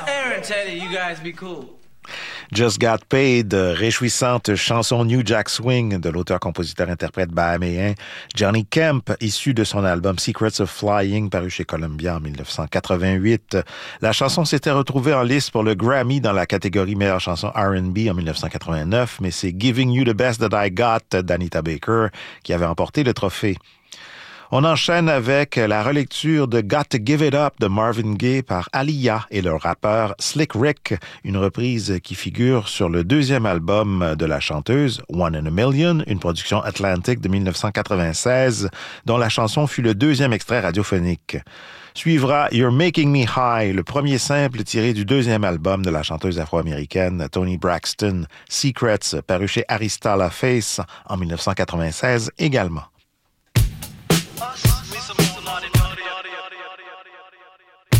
Aaron, Teddy, you guys be cool. Just Got Paid, réjouissante chanson New Jack Swing de l'auteur-compositeur-interprète bahaméen Johnny Kemp, issue de son album Secrets of Flying, paru chez Columbia en 1988. La chanson s'était retrouvée en lice pour le Grammy dans la catégorie meilleure chanson R&B en 1989, mais c'est Giving You the Best That I Got d'Anita Baker qui avait emporté le trophée. On enchaîne avec la relecture de Got to Give It Up de Marvin Gaye par Aaliyah et le rappeur Slick Rick, une reprise qui figure sur le deuxième album de la chanteuse, One in a Million, une production Atlantic de 1996, dont la chanson fut le deuxième extrait radiophonique. Suivra You're Making Me High, le premier simple tiré du deuxième album de la chanteuse afro-américaine Toni Braxton, Secrets, paru chez Arista La Face en 1996 également. Us, we some more naughty, naughty.